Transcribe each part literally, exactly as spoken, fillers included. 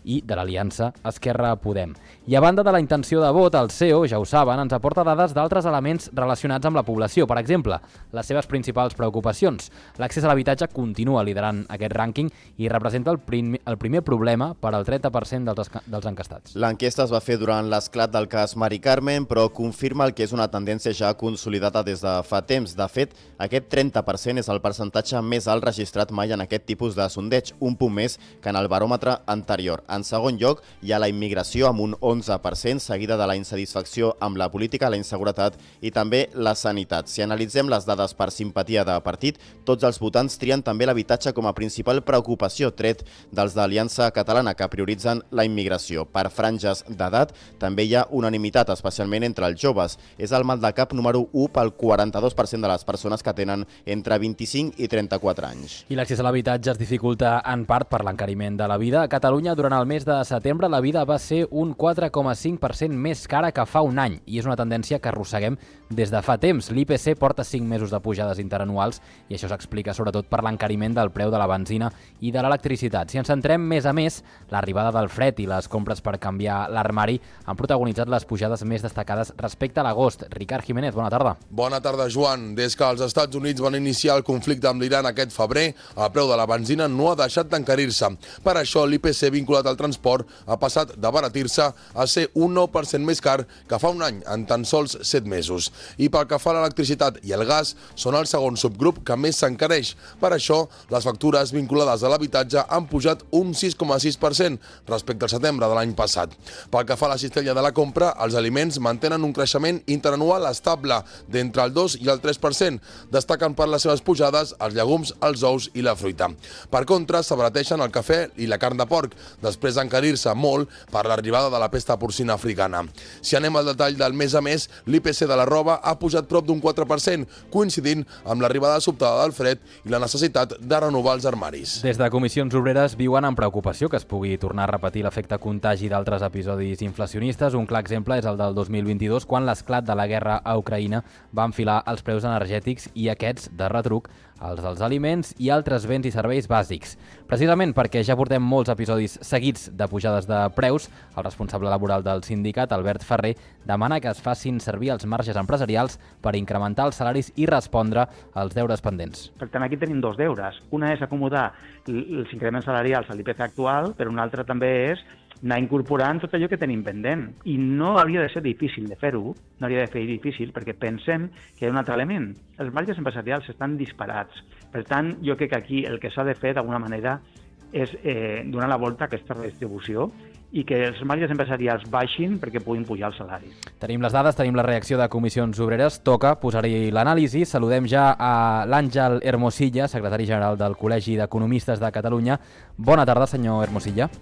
i de l'aliança Esquerra Podem. I a banda de la intenció de vot, el C E O, ja ho saben, ens aporta dades d'altres elements relacionats amb la població. Per exemple, les seves principals preocupacions. L'accés a l'habitatge continua liderant aquest rànquing i representa el, prim, el primer problema per al trenta per cent dels, dels encastats. L'enquesta es va fer durant l'esclat del cas Mari Carmen, però confirma el que és una tendència ja consolidada des de fa temps. De fet, aquest trenta per cent és el percentatge més alt registrat mai en aquest tipus de sondeig, un punt més que en el baròmetre anterior. En segon lloc, hi ha la immigració amb un onze per cent, seguida de la insatisfacció amb la política, la inseguretat i també la sanitat. Si analitzem les dades per simpatia de partit, tots els votants trien també l'habitatge com a principal preocupació, tret dels d'Aliança Catalana, que prioritzen la immigració. Per franges d'edat, també hi ha unanimitat, especialment entre els joves. És el mal de cap número u pel quaranta-dos per cent de les persones que tenen entre vint-i-cinc i trenta-quatre anys. I l'accés a l'habitatge es dificulta en part per l'encariment de la vida. A Catalunya, durant el mes de setembre, la vida va ser un quatre coma cinc per cent més cara que fa un any, i és una tendència que arrosseguem des de fa temps. L'I P C porta cinc mesos de pujades interanuals i això s'explica sobretot per l'encariment del preu de la benzina i de l'electricitat. Si ens centrem més a més, l'arribada del fred i les compres per canviar l'armari han protagonitzat les pujades més destacades respecte a l'agost. Ricard Jiménez, bona tarda. Bona tarda, Joan. Des que els Estats Units van iniciar el conflicte amb l'Iran aquest febrer, el preu de la benzina no ha deixat d'encarir-se. Per això, l'I P C vinculat al transport ha passat d'abaratir-se a ser un nou per cent més car que fa un any, en tan sols set mesos. I pel que fa a l'electricitat i el gas, són el segon subgrup que més s'encareix. Per això, les factures vinculades a l'habitatge han pujat un sis coma sis per cent respecte al setembre de l'any passat. Pel que fa a la cistella de la compra, els aliments mantenen un creixement interanual estable d'entre el dos i el tres per cent. Destaquen per les seves pujades els llegums, els ous i la fruita. Per contra, s'abarateixen el cafè i la carn de porc, després d'encarir-se molt per l'arribada de la pesta porcina africana. Si anem al detall del mes a mes, l'I P C de la roba ha pujat prop d'un quatre per cent, coincidint amb l'arribada sobtada del fred i la necessitat de renovar els armaris. Des de Comissions Obreres viuen amb preocupació que es pugui tornar a repetir l'efecte contagi d'altres episodis inflacionistes. Un clar exemple és el del dos mil vint-i-dos, quan l'esclat de la guerra a Ucraïna va enfilar els preus energètics i aquests, de retruc, els dels aliments i altres béns i serveis bàsics. Precisament perquè ja portem molts episodis seguits de pujades de preus, el responsable laboral del sindicat, Albert Ferrer, demana que es facin servir els marges empresarials per incrementar els salaris i respondre als deures pendents. Per tant, aquí tenim dos deures. Una és acomodar els increments salarials a l'I P C actual, però una altra també és anar incorporant tot allò que tenim pendent. I no hauria de ser difícil de fer-ho, no hauria de fer difícil, perquè pensem que hi ha un altre element. Els marges empresarials estan disparats. Per tant, jo crec que aquí el que s'ha de fer, d'alguna manera, és eh, donar la volta a aquesta redistribució i que els marges empresarials baixin perquè puguin pujar els salaris. Tenim les dades, tenim la reacció de Comissions Obreres, toca posar-hi l'anàlisi. Saludem ja a l'Àngel Hermosilla, secretari general del Col·legi d'Economistes de Catalunya. Bona tarda, senyor Hermosilla.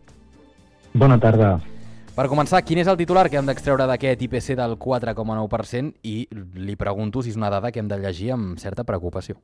Bona tarda. Per començar, quin és el titular que hem d'extreure d'aquest I P C del quatre coma nou per cent i li pregunto si és una dada que hem de llegir amb certa preocupació.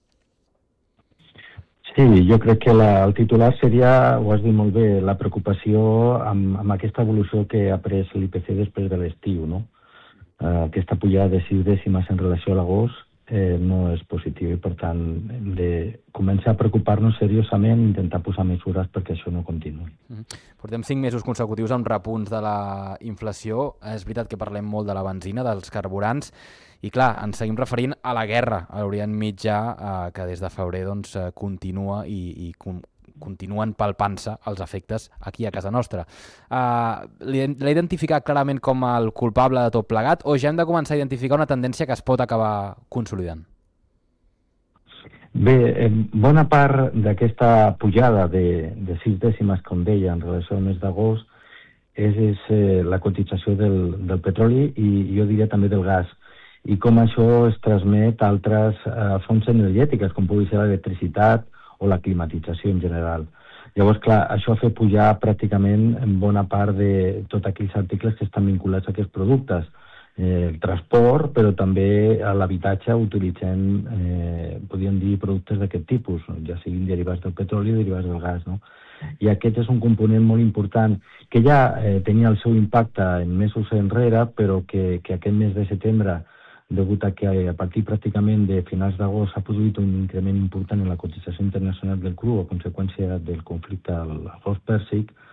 Sí, jo crec que la, el titular seria, ho has dit molt bé, la preocupació amb, amb aquesta evolució que ha pres l'I P C després de l'estiu, no? Uh, aquesta pujada de sis dècimes en relació a l'agost eh, no és positiu i, per tant, hem de començar a preocupar-nos seriosament i intentar posar mesures perquè això no continuï. Mm. Portem cinc mesos consecutius amb repunts de la inflació. És veritat que parlem molt de la benzina, dels carburants, i clar, ens seguim referint a la guerra a l'Orient Mitjà, eh, que des de febrer doncs, continua i, i com, continuen palpant-se els efectes aquí a casa nostra. Uh, L'ha identificat clarament com el culpable de tot plegat o ja hem de començar a identificar una tendència que es pot acabar consolidant? Bé, eh, bona part d'aquesta pujada de, de sis dècimes, com deia, en relació al mes d'agost, és, és eh, la cotització del, del petroli i jo diria també del gas. I com això es transmet a altres eh, fonts energètiques, com pugui ser l'electricitat o la climatització en general. Llavors, clar, això ha fet pujar pràcticament en bona part de tots aquells articles que estan vinculats a aquests productes. Eh, el transport, però també a l'habitatge utilitzem, eh, podríem dir, productes d'aquest tipus, ja siguin derivats del petroli o derivats del gas, no? I aquest és un component molt important que ja eh, tenia el seu impacte en mesos enrere, però que, que aquest mes de setembre, degut a que a partir pràcticament de finals d'agost s'ha produït un increment important en la cotització internacional del cru a conseqüència del conflicte al Golf Pèrsic,